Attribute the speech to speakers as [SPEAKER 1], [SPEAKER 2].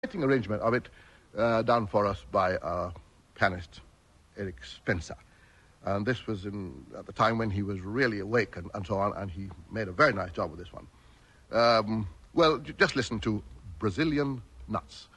[SPEAKER 1] Writing arrangement of it done for us by pianist Eric Spencer. And this was at the time when he was really awake and so on, and he made a very nice job with this one. Well, just listen to Brazilian Nuts.